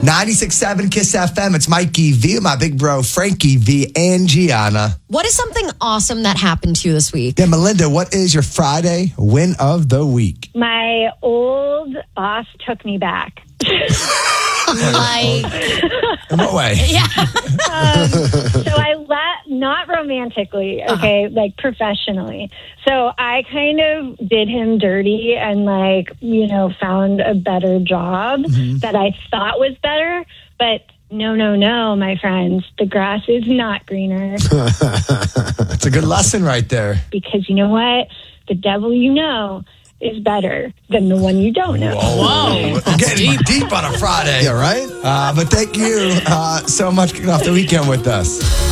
96.7 Kiss FM. It's Mikey V, my big bro Frankie V, and Gianna. What is something awesome that happened to you this week? Yeah, Melinda, what is your Friday win of the week? My old boss took me back. Like, In what way? yeah. So I not romantically, okay, like professionally. So I kind of did him dirty and found a better job that I thought was better. But no, my friends, the grass is not greener. That's a good lesson right there. Because you know what? The devil you know is better than the one you don't know. Whoa. We're getting deep on a Friday. Yeah, right? But thank you so much for kicking off the weekend with us.